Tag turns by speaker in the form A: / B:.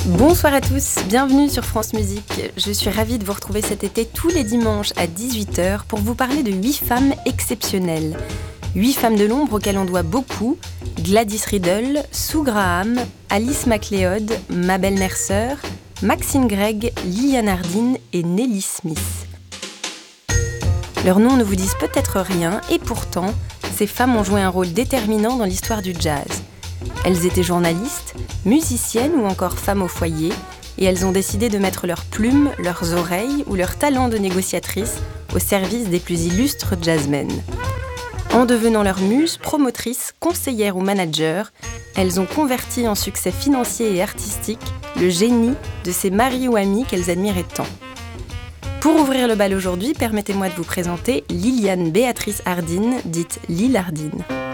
A: Bonsoir à tous, bienvenue sur France Musique. Je suis ravie de vous retrouver cet été tous les dimanches à 18h pour vous parler de 8 femmes exceptionnelles. 8 femmes de l'ombre auxquelles on doit beaucoup: Gladys Riddle, Sue Graham, Alice MacLeod, Mabel Mercer, Maxine Gregg, Liliane Hardin et Nelly Smith. Leurs noms ne vous disent peut-être rien et pourtant, ces femmes ont joué un rôle déterminant dans l'histoire du jazz. Elles étaient journalistes, musiciennes ou encore femmes au foyer, et elles ont décidé de mettre leurs plumes, leurs oreilles ou leur talent de négociatrice au service des plus illustres jazzmen. En devenant leurs muses, promotrices, conseillères ou managers, elles ont converti en succès financier et artistique le génie de ces maris ou amis qu'elles admiraient tant. Pour ouvrir le bal aujourd'hui, permettez-moi de vous présenter Liliane Béatrice Hardin, dite Lil Hardin.